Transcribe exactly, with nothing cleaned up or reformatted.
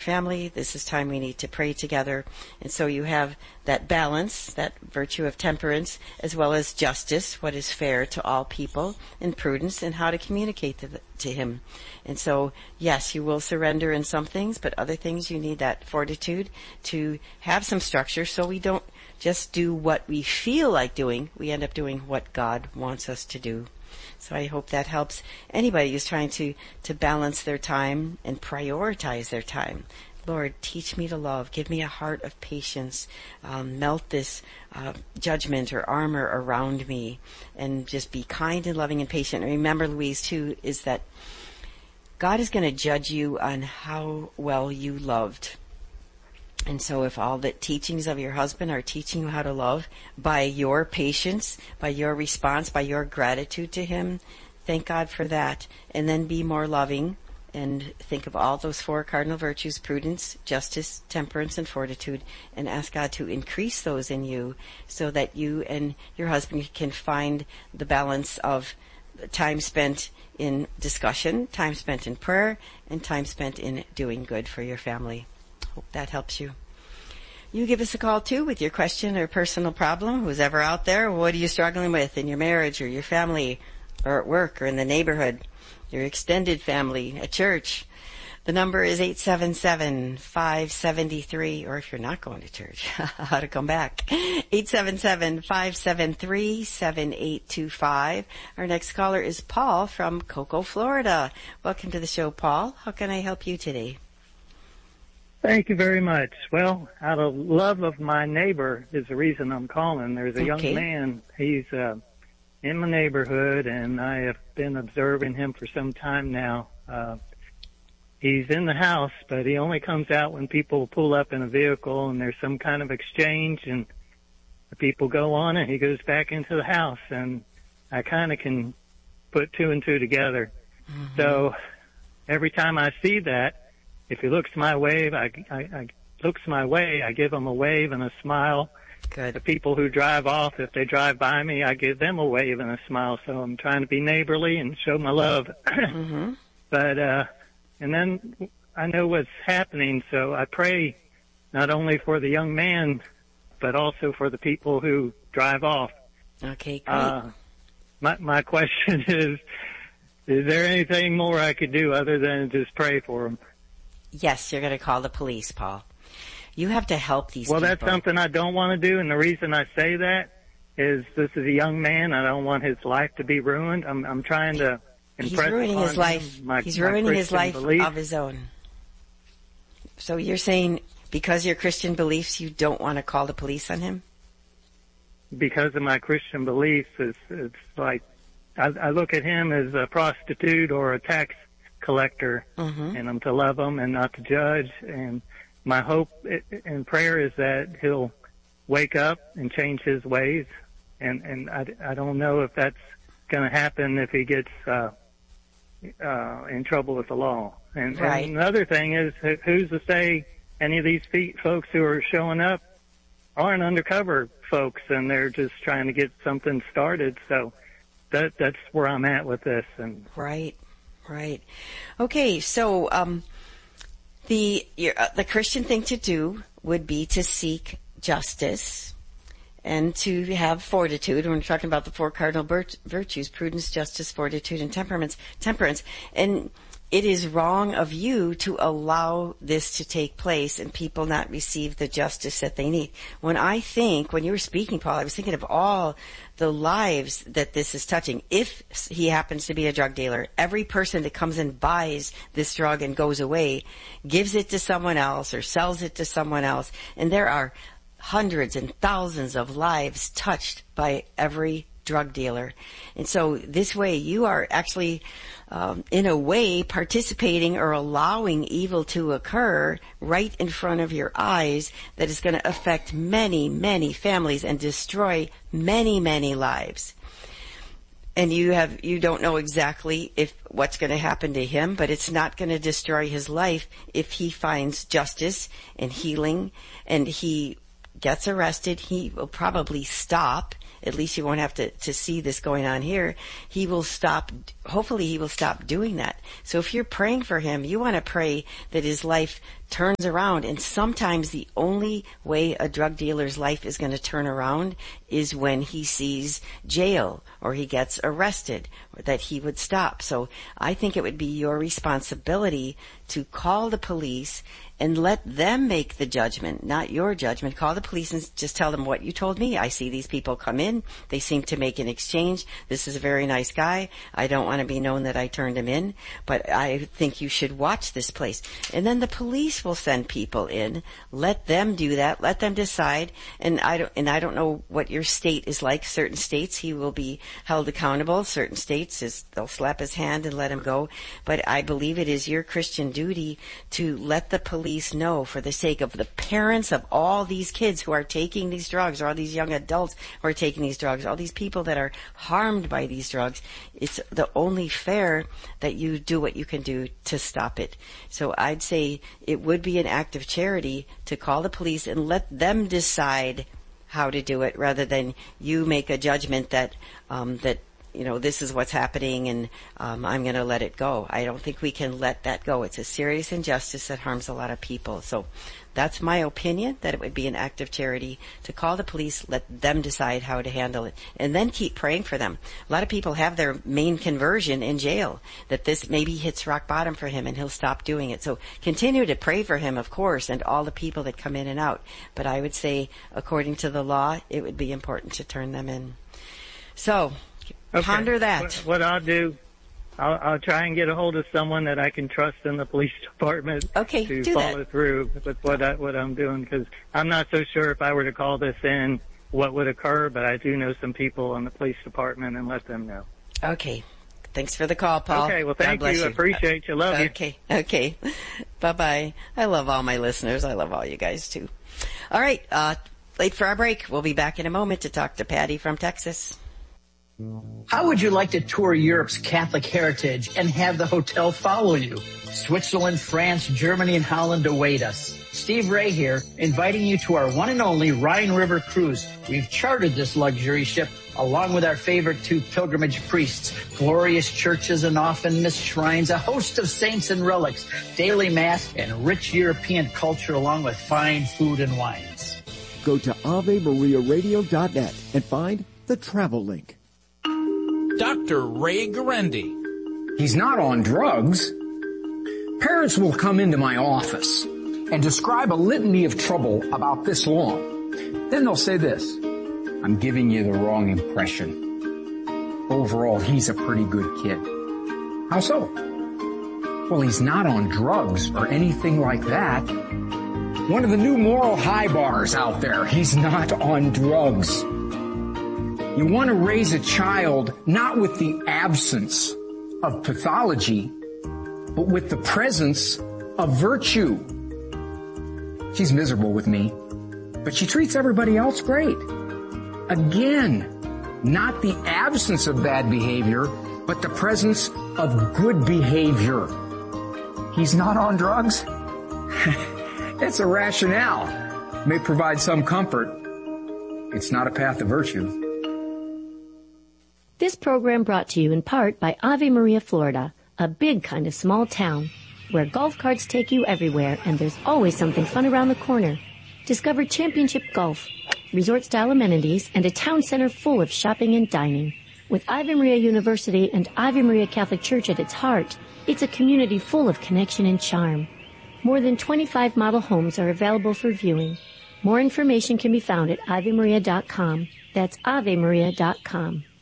family. This is time we need to pray together. And so you have that balance, that virtue of temperance, as well as justice, what is fair to all people, and prudence, and how to communicate to, the, to him. And so, yes, you will surrender in some things, but other things you need that fortitude to have some structure so we don't just do what we feel like doing. We end up doing what God wants us to do. So I hope that helps anybody who's trying to, to balance their time and prioritize their time. Lord, teach me to love. Give me a heart of patience. Um, melt this uh, judgment or armor around me, and just be kind and loving and patient. And remember, Louise, too, is that God is going to judge you on how well you loved. And so if all the teachings of your husband are teaching you how to love by your patience, by your response, by your gratitude to him, thank God for that. And then be more loving and think of all those four cardinal virtues: prudence, justice, temperance, and fortitude, and ask God to increase those in you so that you and your husband can find the balance of time spent in discussion, time spent in prayer, and time spent in doing good for your family. Hope that helps you. You give us a call too with your question or personal problem. Who's ever out there, what are you struggling with in your marriage or your family or at work or in the neighborhood, your extended family, at church? The number is eight seven seven, five seven three, or if you're not going to church, how to come back, eight seven seven, five seven three, seven eight two five. Our next caller is Paul from Cocoa, Florida. Welcome to the show, Paul. How can I help you today? Thank you very much. Well, out of love of my neighbor is the reason I'm calling. There's a okay. young man. He's uh, in my neighborhood, and I have been observing him for some time now. Uh, he's in the house, but he only comes out when people pull up in a vehicle and there's some kind of exchange, and the people go on, and he goes back into the house, and I kind of can put two and two together. Mm-hmm. So every time I see that, if he looks my way, I, I, I looks my way, I give him a wave and a smile. Good. The people who drive off, if they drive by me, I give them a wave and a smile. So I'm trying to be neighborly and show my love. Mm-hmm. But, uh, and then I know what's happening, so I pray not only for the young man, but also for the people who drive off. Okay, great. Uh, my, my question is, is there anything more I could do other than just pray for them? Yes, you're going to call the police, Paul. You have to help these well, people. Well, that's something I don't want to do, and the reason I say that is this is a young man. I don't want his life to be ruined. I'm, I'm trying to impress He's ruining his life. My, He's my ruining his life beliefs. of his own. So you're saying because of your Christian beliefs, you don't want to call the police on him? Because of my Christian beliefs, it's, it's like I, I look at him as a prostitute or a tax collector, mm-hmm. and I'm to love him and not to judge. And my hope and prayer is that he'll wake up and change his ways. And, and I, I don't know if that's going to happen if he gets uh, uh, in trouble with the law. And, right. and another thing is, who's to say any of these folks who are showing up aren't undercover folks and they're just trying to get something started. So that that's where I'm at with this. And right. Right. Okay. So, um, the, your, uh, the Christian thing to do would be to seek justice and to have fortitude. When we're talking about the four cardinal virt- virtues, prudence, justice, fortitude, and temperance, temperance. And it is wrong of you to allow this to take place and people not receive the justice that they need. When I think, when you were speaking, Paul, I was thinking of all the lives that this is touching. If he happens to be a drug dealer, every person that comes and buys this drug and goes away gives it to someone else or sells it to someone else. And there are hundreds and thousands of lives touched by every drug dealer. And so this way you are actually, um, in a way participating or allowing evil to occur right in front of your eyes that is going to affect many, many families and destroy many, many lives. And you have, you don't know exactly if what's going to happen to him, but it's not going to destroy his life if he finds justice and healing and he gets arrested. He will probably stop. At least you won't have to, to see this going on here. He will stop, hopefully he will stop doing that. So if you're praying for him, you want to pray that his life turns around. And sometimes the only way a drug dealer's life is going to turn around is when he sees jail or he gets arrested, or that he would stop. So I think it would be your responsibility to call the police and let them make the judgment, not your judgment. Call the police and just tell them what you told me. I see these people come in. They seem to make an exchange. This is a very nice guy. I don't want to be known that I turned him in, but I think you should watch this place. And then the police will send people in. Let them do that. Let them decide. And I don't, and I don't know what your state is like. Certain states he will be held accountable. Certain states is they'll slap his hand and let him go. But I believe it is your Christian duty to let the police know, for the sake of the parents of all these kids who are taking these drugs, or all these young adults who are taking these drugs, all these people that are harmed by these drugs. It's the only fair that you do what you can do to stop it. So I'd say it would be an act of charity to call the police and let them decide how to do it, rather than you make a judgment that um, that you know, this is what's happening and um, I'm going to let it go. I don't think we can let that go. It's a serious injustice that harms a lot of people. So that's my opinion, that it would be an act of charity to call the police, let them decide how to handle it, and then keep praying for them. A lot of people have their main conversion in jail, that this maybe hits rock bottom for him and he'll stop doing it. So continue to pray for him, of course, and all the people that come in and out. But I would say, according to the law, it would be important to turn them in. So Okay. ponder that. What, what I'll do, I'll, I'll try and get a hold of someone that I can trust in the police department okay, to do follow that. through with what I, what I'm doing, because I'm not so sure if I were to call this in what would occur, but I do know some people in the police department and let them know. Okay. Thanks for the call, Paul. Okay, well, thank God bless you. you. Appreciate you. Love you. Okay, okay. Bye-bye. I love all my listeners. I love all you guys, too. All right, uh, late for our break. We'll be back in a moment to talk to Patty from Texas. How would you like to tour Europe's Catholic heritage and have the hotel follow you? Switzerland, France, Germany, and Holland await us. Steve Ray here, inviting you to our one and only Rhine River cruise. We've chartered this luxury ship along with our favorite two pilgrimage priests, glorious churches and often missed shrines, a host of saints and relics, daily mass, and rich European culture along with fine food and wines. Go to Ave Maria Radio dot net and find the travel link. Doctor Ray Guarendi. He's not on drugs. Parents will come into my office and describe a litany of trouble about this long. Then they'll say this: I'm giving you the wrong impression. Overall, he's a pretty good kid. How so? Well, he's not on drugs or anything like that. One of the new moral high bars out there. He's not on drugs. You want to raise a child not with the absence of pathology, but with the presence of virtue. She's miserable with me, but she treats everybody else great. Again, not the absence of bad behavior, but the presence of good behavior. He's not on drugs? It's a rationale. May provide some comfort. It's not a path of virtue. This program brought to you in part by Ave Maria, Florida, a big kind of small town where golf carts take you everywhere and there's always something fun around the corner. Discover championship golf, resort-style amenities, and a town center full of shopping and dining. With Ave Maria University and Ave Maria Catholic Church at its heart, it's a community full of connection and charm. More than twenty-five model homes are available for viewing. More information can be found at ave maria dot com. That's ave maria dot com.